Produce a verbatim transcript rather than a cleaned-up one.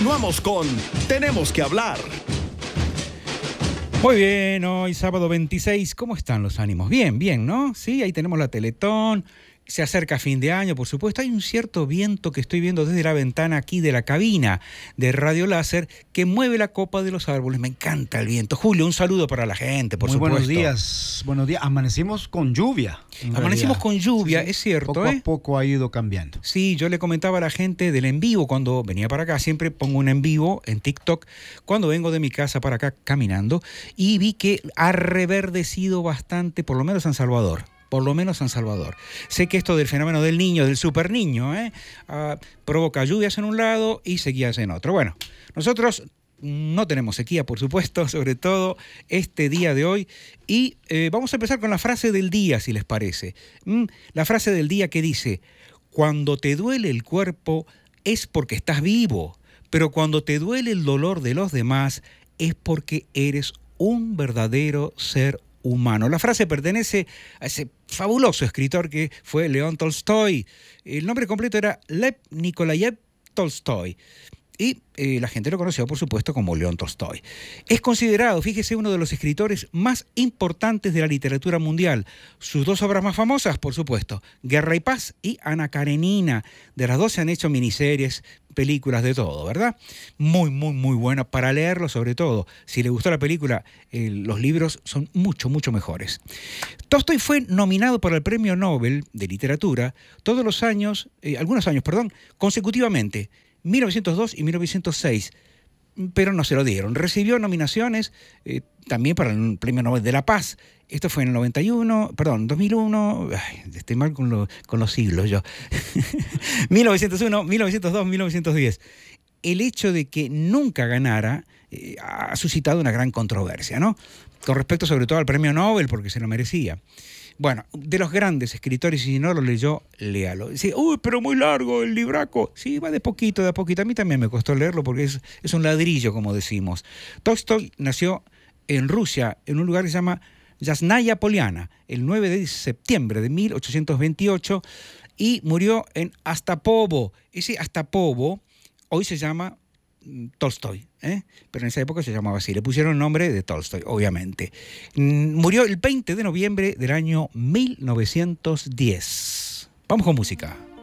Continuamos con Tenemos que hablar. Muy bien, hoy sábado veintiséis, ¿cómo están los ánimos? Bien, bien, ¿no? Sí, ahí tenemos la Teletón, se acerca fin de año, por supuesto. Hay un cierto viento que estoy viendo desde la ventana aquí de la cabina de Radio Láser que mueve la copa de los árboles. Me encanta el viento. Julio, un saludo para la gente, por Muy supuesto. buenos días, buenos días. Amanecimos con lluvia. Amanecimos con lluvia, sí, sí. Es cierto. Poco ¿eh? a poco ha ido cambiando. Sí, yo le comentaba a la gente del en vivo cuando venía para acá, siempre pongo un en vivo en TikTok, cuando vengo de mi casa para acá caminando, y vi que ha reverdecido bastante, por lo menos San Salvador. Por lo menos San Salvador. Sé que esto del fenómeno del niño, del super niño, ¿eh? uh, provoca lluvias en un lado y sequías en otro. Bueno, nosotros no tenemos sequía, por supuesto, sobre todo este día de hoy. Y eh, vamos a empezar con la frase del día, si les parece. ¿Mm? La frase del día que dice: cuando te duele el cuerpo es porque estás vivo, pero cuando te duele el dolor de los demás es porque eres un verdadero ser humano. La frase pertenece a ese fabuloso escritor que fue León Tolstoy. El nombre completo era Lev Nikolayev Tolstoy. Y eh, la gente lo conoció, por supuesto, como León Tolstoy. Es considerado, fíjese, uno de los escritores más importantes de la literatura mundial. Sus dos obras más famosas, por supuesto, Guerra y Paz y Ana Karenina. De las dos se han hecho miniseries, películas, de todo, ¿verdad? Muy, muy, muy buena para leerlo, sobre todo. Si le gustó la película, eh, los libros son mucho, mucho mejores. Tolstoy fue nominado para el Premio Nobel de Literatura todos los años, eh, algunos años, perdón, consecutivamente, mil novecientos dos y mil novecientos seis, pero no se lo dieron. Recibió nominaciones eh, también para el Premio Nobel de la Paz. Esto fue en el noventa y uno, perdón, dos mil uno, ay, estoy mal con, lo, con los siglos yo. mil novecientos uno, mil novecientos dos, mil novecientos diez. El hecho de que nunca ganara eh, ha suscitado una gran controversia, ¿no? Con respecto sobre todo al Premio Nobel, porque se lo merecía. Bueno, de los grandes escritores, y si no lo leyó, léalo. Dice, uy, pero muy largo el libraco. Sí, va de poquito, de a poquito. A mí también me costó leerlo porque es, es un ladrillo, como decimos. Tolstoy nació en Rusia, en un lugar que se llama Yasnaya Poliana, el nueve de septiembre de mil ochocientos veintiocho, y murió en Astapovo. Ese Astapovo hoy se llama Tolstoy, ¿eh? Pero en esa época se llamaba así. Le pusieron el nombre de Tolstoy, obviamente. Murió el veinte de noviembre del año mil novecientos diez. Vamos con música.